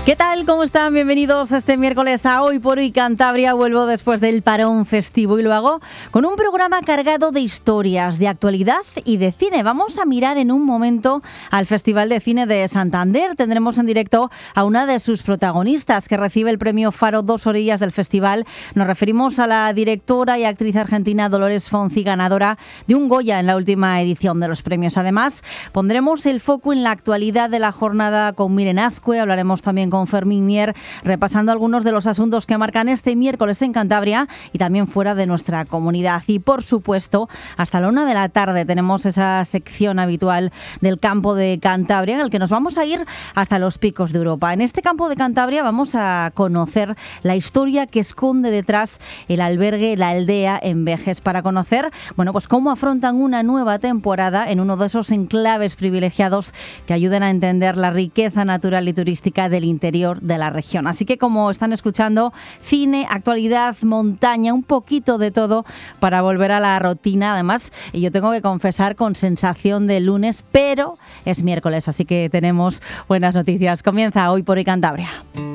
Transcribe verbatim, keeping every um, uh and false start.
¿Qué tal? ¿Cómo están? Bienvenidos este miércoles a Hoy por Hoy Cantabria. Vuelvo después del parón festivo y lo hago con un programa cargado de historias, de actualidad y de cine. Vamos a mirar en un momento al Festival de Cine de Santander. Tendremos en directo a una de sus protagonistas que recibe el premio Faro Dos Orillas del festival. Nos referimos a la directora y actriz argentina Dolores Fonzi, ganadora de un Goya en la última edición de los premios. Además, pondremos el foco en la actualidad de la jornada con Miren Azcue. Hablaremos también con con Fermín Mier, repasando algunos de los asuntos que marcan este miércoles en Cantabria y también fuera de nuestra comunidad. Y por supuesto, hasta la una de la tarde tenemos esa sección habitual del campo de Cantabria, en el que nos vamos a ir hasta los picos de Europa. En este campo de Cantabria vamos a conocer la historia que esconde detrás el albergue La Aldea en Vejes, para conocer, bueno, pues cómo afrontan una nueva temporada en uno de esos enclaves privilegiados que ayudan a entender la riqueza natural y turística del interior de la región. Así que, como están escuchando, cine, actualidad, montaña, un poquito de todo para volver a la rutina. Además, yo tengo que confesar, con sensación de lunes, pero es miércoles, así que tenemos buenas noticias. Comienza Hoy por Hoy Cantabria.